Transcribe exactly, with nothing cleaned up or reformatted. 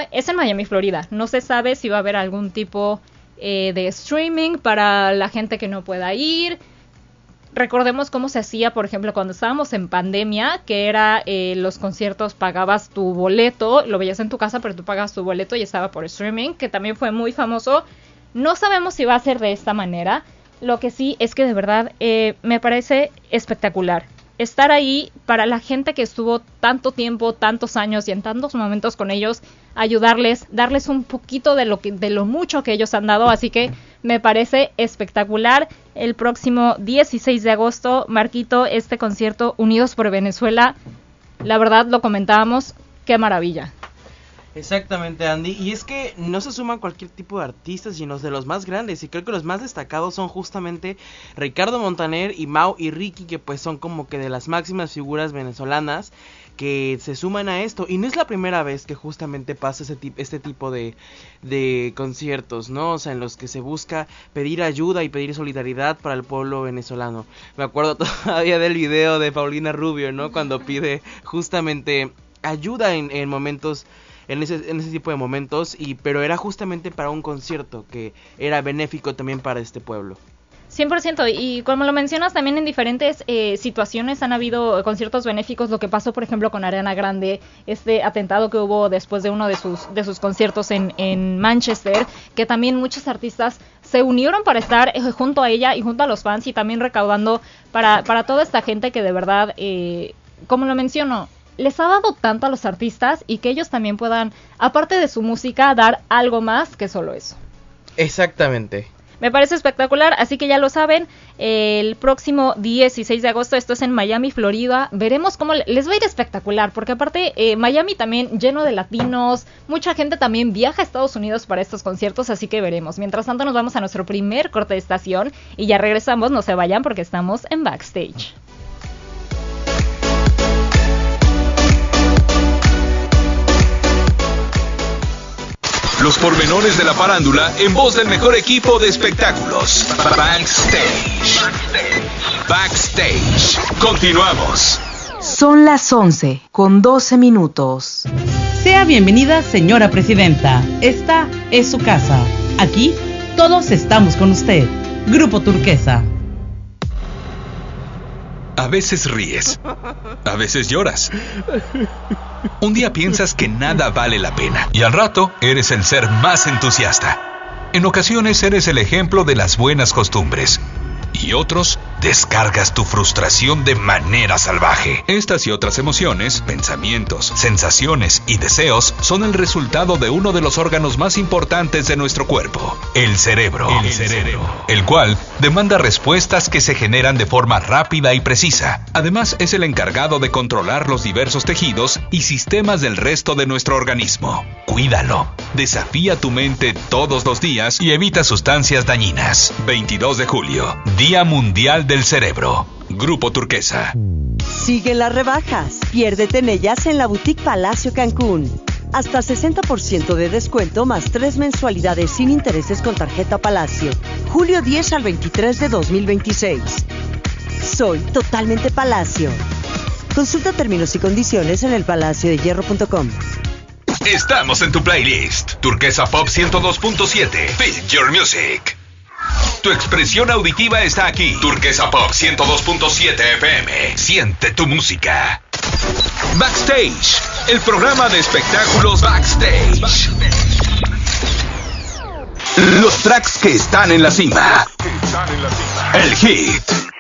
es en Miami, Florida. No se sabe si va a haber algún tipo eh, de streaming para la gente que no pueda ir. Recordemos cómo se hacía, por ejemplo, cuando estábamos en pandemia, que era eh, los conciertos, pagabas tu boleto, lo veías en tu casa, pero tú pagabas tu boleto y estaba por streaming, que también fue muy famoso. No sabemos si va a ser de esta manera. Lo que sí es que de verdad eh, me parece espectacular estar ahí para la gente que estuvo tanto tiempo, tantos años y en tantos momentos con ellos, ayudarles, darles un poquito de lo que, de lo mucho que ellos han dado. Así que me parece espectacular. El próximo dieciséis de agosto, Marquito, este concierto Unidos por Venezuela, la verdad lo comentábamos, qué maravilla. Exactamente, Andy, y es que no se suman cualquier tipo de artistas, sino de los más grandes, y creo que los más destacados son justamente Ricardo Montaner y Mau y Ricky, que pues son como que de las máximas figuras venezolanas que se suman a esto, y no es la primera vez que justamente pasa ese tipo, este tipo de, de conciertos, ¿no? O sea, en los que se busca pedir ayuda y pedir solidaridad para el pueblo venezolano. Me acuerdo todavía del video de Paulina Rubio, ¿no? Cuando pide justamente ayuda en, en momentos... En ese, en ese tipo de momentos, y pero era justamente para un concierto que era benéfico también para este pueblo. cien por ciento, y como lo mencionas, también en diferentes eh, situaciones han habido conciertos benéficos. Lo que pasó, por ejemplo, con Ariana Grande, este atentado que hubo después de uno de sus de sus conciertos en, en Manchester, que también muchos artistas se unieron para estar eh, junto a ella y junto a los fans, y también recaudando para, para toda esta gente que de verdad, eh, como lo menciono, les ha dado tanto a los artistas, y que ellos también puedan, aparte de su música, dar algo más que solo eso. Exactamente. Me parece espectacular, así que ya lo saben, el próximo dieciséis de agosto, esto es en Miami, Florida. Veremos cómo les va a ir espectacular, porque aparte eh, Miami también lleno de latinos, mucha gente también viaja a Estados Unidos para estos conciertos, así que veremos. Mientras tanto nos vamos a nuestro primer corte de estación y ya regresamos, no se vayan porque estamos en Backstage. Los pormenores de la farándula en voz del mejor equipo de espectáculos. Backstage. Backstage. Continuamos. Son las once con doce minutos. Sea bienvenida, señora presidenta. Esta es su casa. Aquí todos estamos con usted. Grupo Turquesa. A veces ríes, a veces lloras. Un día piensas que nada vale la pena y al rato eres el ser más entusiasta. En ocasiones eres el ejemplo de las buenas costumbres y otros descargas tu frustración de manera salvaje. Estas y otras emociones, pensamientos, sensaciones y deseos son el resultado de uno de los órganos más importantes de nuestro cuerpo, el cerebro. El, el cerebro. El cual demanda respuestas que se generan de forma rápida y precisa. Además, es el encargado de controlar los diversos tejidos y sistemas del resto de nuestro organismo. Cuídalo. Desafía tu mente todos los días y evita sustancias dañinas. veintidós de julio, Día Mundial del Cerebro. Grupo Turquesa. Siguen las rebajas. Piérdete en ellas en la Boutique Palacio Cancún. Hasta sesenta por ciento de descuento más tres mensualidades sin intereses con tarjeta Palacio. julio diez al veintitrés de dos mil veintiséis. Soy totalmente Palacio. Consulta términos y condiciones en el palacio de hierro punto com. Estamos en tu playlist. Turquesa Pop ciento dos punto siete. Feel your music. Tu expresión auditiva está aquí. Turquesa Pop ciento dos punto siete F M. Siente tu música. Backstage, el programa de espectáculos Backstage. Los tracks que están en la cima. El hit